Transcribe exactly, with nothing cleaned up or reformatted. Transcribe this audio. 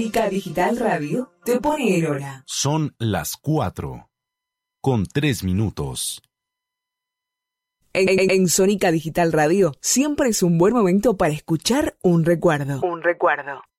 Sónica Digital Radio te pone el hora. Son las cuatro, con tres minutos. En, en, en Sónica Digital Radio siempre es un buen momento para escuchar un recuerdo. Un recuerdo.